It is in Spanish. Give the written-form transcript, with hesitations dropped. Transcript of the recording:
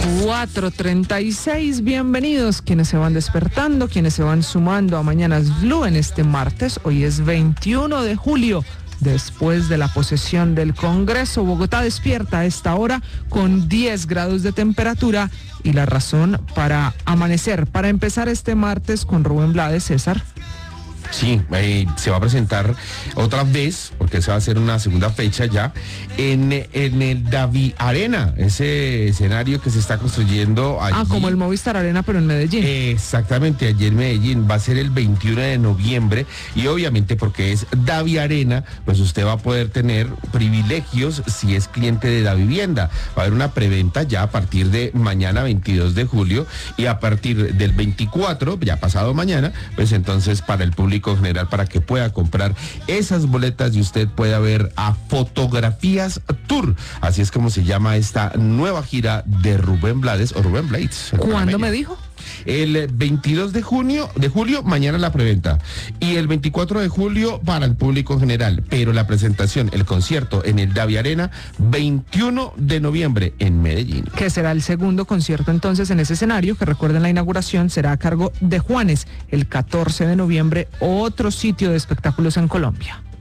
4:36, bienvenidos quienes se van despertando, quienes se van sumando a Mañanas Blue en este martes. Hoy es 21 de julio, después de la posesión del Congreso. Bogotá despierta a esta hora con 10 grados de temperatura y la razón para amanecer, para empezar este martes con Rubén Blades. César. Sí, se va a presentar otra vez, porque se va a hacer una segunda fecha ya, en el Davi Arena, ese escenario que se está construyendo allí. Como el Movistar Arena, pero en Medellín. Exactamente, allí en Medellín. Va a ser el 21 de noviembre y obviamente porque es Davi Arena, pues usted va a poder tener privilegios si es cliente de Davivienda. Va a haber una preventa ya a partir de mañana 22 de julio y a partir del 24, ya pasado mañana, pues entonces para el público general, para que pueda comprar esas boletas y usted pueda ver a Fotografías Tour. Así es como se llama esta nueva gira de Rubén Blades o Rubén Blades. ¿Cuándo me dijo? El 22 de julio, mañana la preventa. Y el 24 de julio para el público en general. Pero la presentación, el concierto en el Davi Arena, 21 de noviembre en Medellín. Que será el segundo concierto entonces en ese escenario, que recuerden la inauguración será a cargo de Juanes el 14 de noviembre, otro sitio de espectáculos en Colombia.